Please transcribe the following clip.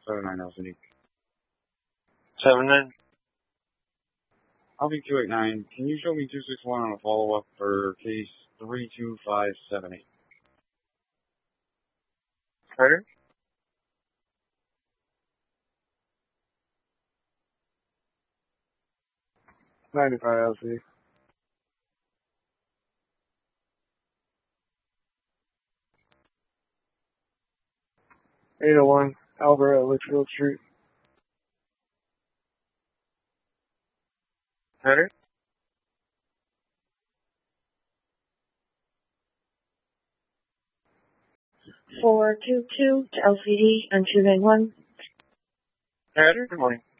79 LCD. 79. Alpha 289, can you show me 261 on a follow-up for case 32578? Carter? $95 LC. $801 Albert at Litchfield Street. Carter? $422 to LCD on 291. Carter, good morning.